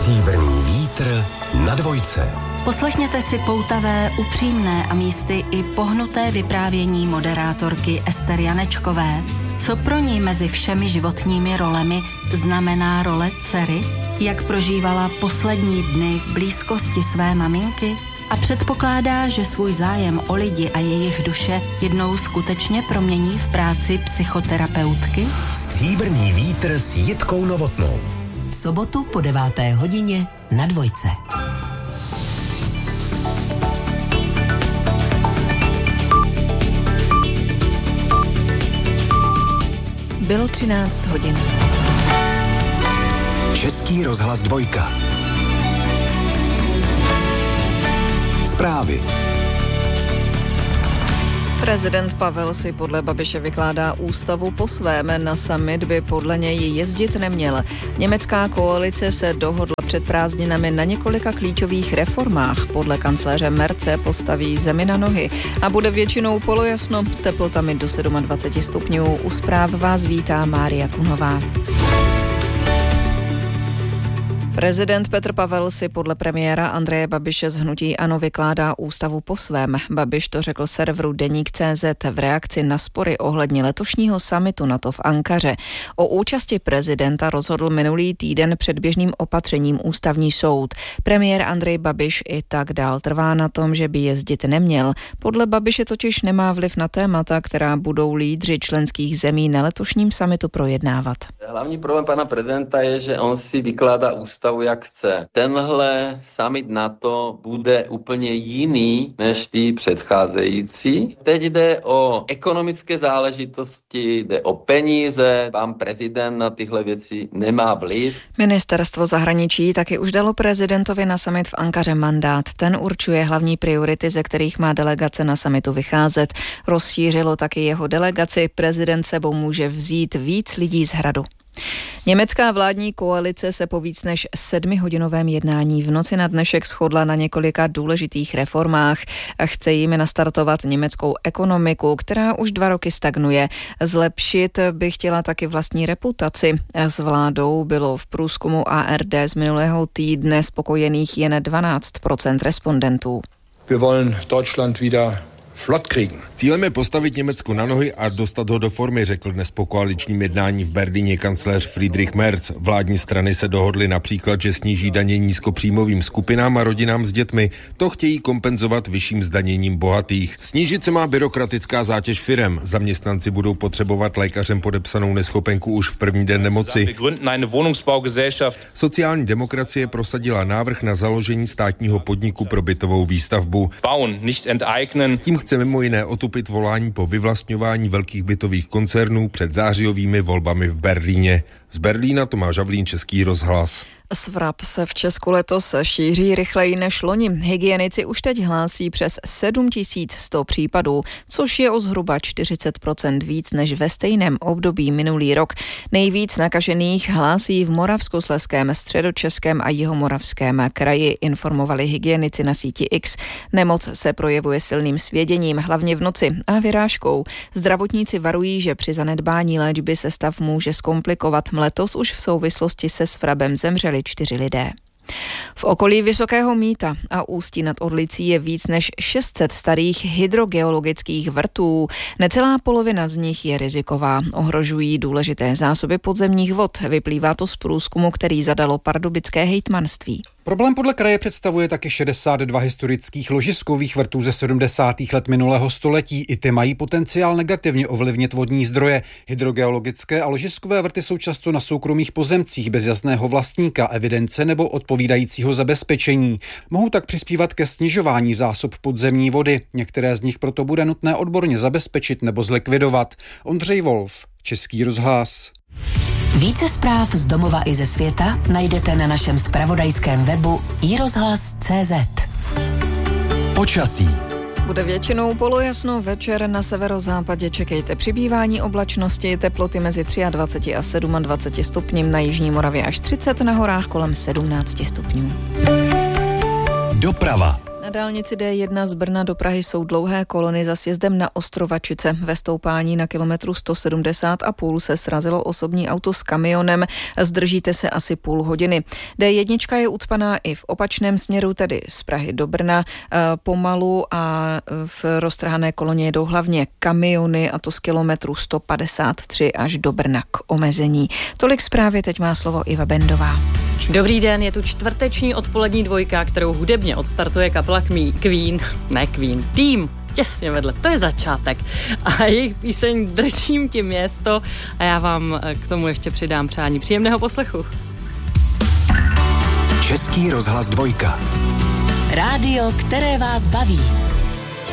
Stříbrný vítr na dvojce. Poslechněte si poutavé, upřímné a místy i pohnuté vyprávění moderátorky Ester Janečkové. Co pro ní mezi všemi životními rolemi znamená role dcery? Jak prožívala poslední dny v blízkosti své maminky? A předpokládá, že svůj zájem o lidi a jejich duše jednou skutečně promění v práci psychoterapeutky? Stříbrný vítr s Jitkou Novotnou. V sobotu po 9. hodině na dvojce. Bylo 13 hodin. Český rozhlas 2. Zprávy. Prezident Pavel si podle Babiše vykládá ústavu po svém. Na summit by podle něj jezdit neměl. Německá koalice se dohodla před prázdninami na několika klíčových reformách. Podle kancléře Merce postaví zemi na nohy a bude většinou polojasno s teplotami do 27 stupňů. U zpráv vás vítá Mária Kunová. Prezident Petr Pavel si podle premiéra Andreje Babiše z hnutí ANO vykládá ústavu po svém. Babiš to řekl serveru Deník.cz v reakci na spory ohledně letošního summitu NATO v Ankaře. O účasti prezidenta rozhodl minulý týden předběžným opatřením ústavní soud. Premiér Andrej Babiš i tak dál trvá na tom, že by jezdit neměl. Podle Babiše totiž nemá vliv na témata, která budou lídři členských zemí na letošním summitu projednávat. Hlavní problém pana prezidenta je, že on si vykládá ústavu jak chce. Tenhle summit NATO bude úplně jiný než ty předcházející. Teď jde o ekonomické záležitosti, jde o peníze. Pan prezident na tyhle věci nemá vliv. Ministerstvo zahraničí taky už dalo prezidentovi na summit v Ankaře mandát. Ten určuje hlavní priority, ze kterých má delegace na summitu vycházet. Rozšířilo taky jeho delegaci. Prezident sebou může vzít víc lidí z Hradu. Německá vládní koalice se po víc než 7hodinovém jednání v noci na dnešek shodla na několika důležitých reformách a chce jimi nastartovat německou ekonomiku, která už 2 roky stagnuje. Zlepšit by chtěla taky vlastní reputaci. S vládou bylo v průzkumu ARD z minulého týdne spokojených jen 12% respondentů. Wir wollen Deutschland wieder flott kriegen. Cílem je postavit Německo na nohy a dostat ho do formy, řekl dnes po koaličním jednání v Berlíně kancléř Friedrich Merz. Vládní strany se dohodly například, že sníží daně nízkopříjmovým skupinám a rodinám s dětmi. To chtějí kompenzovat vyšším zdaněním bohatých. Snížit se má byrokratická zátěž firem. Zaměstnanci budou potřebovat lékařem podepsanou neschopenku už v první den nemoci. Sociální demokracie prosadila návrh na založení státního podniku pro bytovou výstavbu. Tím chce mimo jiné otupit volání po vyvlastňování velkých bytových koncernů před zářijovými volbami v Berlíně. Z Berlína Tomáš Havlín, Český rozhlas. Svrap se v Česku letos šíří rychleji než loni. Hygienici už teď hlásí přes 7100 případů, což je o zhruba 40% víc než ve stejném období minulý rok. Nejvíc nakažených hlásí v Moravskoslezském, Středočeském a Jihomoravském kraji, informovali hygienici na síti X. Nemoc se projevuje silným svěděním, hlavně v noci a vyrážkou. Zdravotníci varují, že při zanedbání léčby se stav může zkomplikovat. Letos už v souvislosti se svrabem zemřeli 4 lidé. V okolí Vysokého Mýta a Ústí nad Orlicí je víc než 600 starých hydrogeologických vrtů. Necelá polovina z nich je riziková. Ohrožují důležité zásoby podzemních vod. Vyplývá to z průzkumu, který zadalo pardubické hejtmanství. Problém podle kraje představuje taky 62 historických ložiskových vrtů ze 70. let minulého století. I ty mají potenciál negativně ovlivnit vodní zdroje. Hydrogeologické a ložiskové vrty jsou často na soukromých pozemcích bez jasného vlastníka, evidence nebo odpovídajícího zabezpečení. Mohou tak přispívat ke snižování zásob podzemní vody. Některé z nich proto bude nutné odborně zabezpečit nebo zlikvidovat. Ondřej Wolf, Český rozhlas. Více zpráv z domova i ze světa najdete na našem zpravodajském webu iRozhlas.cz. Počasí. Bude většinou polojasno, večer na severozápadě čekejte přibývání oblačnosti, teploty mezi 23 a 27 stupni, na jižní Moravě až 30, na horách kolem 17 stupňů. Doprava. Na dálnici D1 z Brna do Prahy jsou dlouhé kolony za sjezdem na Ostrovačice. Ve stoupání na kilometru 170,5 se srazilo osobní auto s kamionem. Zdržíte se asi půl hodiny. D1 je ucpaná i v opačném směru, tedy z Prahy do Brna. Pomalu a v roztrhané koloně jedou hlavně kamiony, a to z kilometru 153 až do Brna k omezení. Tolik zprávy, teď má slovo Iva Bendová. Dobrý den, je tu čtvrteční odpolední dvojka, kterou hudebně odstartuje kapela Tým, těsně vedle, to je začátek. A jejich píseň Držím ti město a já vám k tomu ještě přidám přání příjemného poslechu. Český rozhlas 2. Rádio, které vás baví.